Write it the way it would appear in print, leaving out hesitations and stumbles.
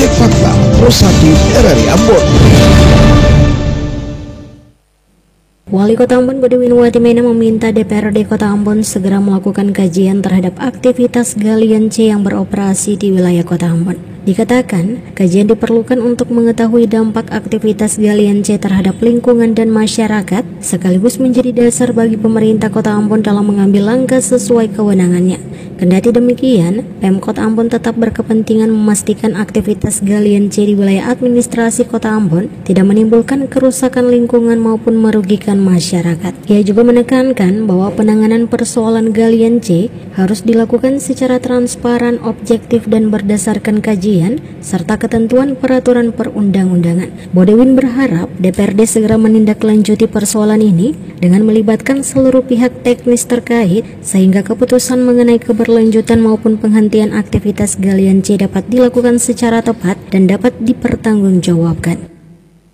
Cek Fakta Pro 1 RRI Ambon. Wali Kota Ambon Bodewin Watimena meminta DPRD Kota Ambon segera melakukan kajian terhadap aktivitas galian C yang beroperasi di wilayah Kota Ambon. Dikatakan, kajian diperlukan untuk mengetahui dampak aktivitas galian C terhadap lingkungan dan masyarakat, sekaligus menjadi dasar bagi pemerintah Kota Ambon dalam mengambil langkah sesuai kewenangannya. Kendati demikian, Pemkot Ambon tetap berkepentingan memastikan aktivitas galian C di wilayah administrasi Kota Ambon tidak menimbulkan kerusakan lingkungan maupun merugikan masyarakat. Ia juga menekankan bahwa penanganan persoalan galian C harus dilakukan secara transparan, objektif, dan berdasarkan kajian serta ketentuan peraturan perundang-undangan. Bodewin berharap DPRD segera menindaklanjuti persoalan ini dengan melibatkan seluruh pihak teknis terkait sehingga keputusan mengenai keberlanjutan maupun penghentian aktivitas galian C dapat dilakukan secara tepat dan dapat dipertanggungjawabkan.